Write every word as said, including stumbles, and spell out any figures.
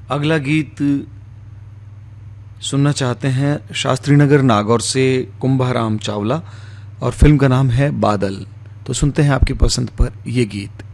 अगला गीत सुनना चाहते हैं शास्त्री नगर नागौर से कुंभाराम चावला और फिल्म का नाम है बादल। तो सुनते हैं आपकी पसंद पर ये गीत।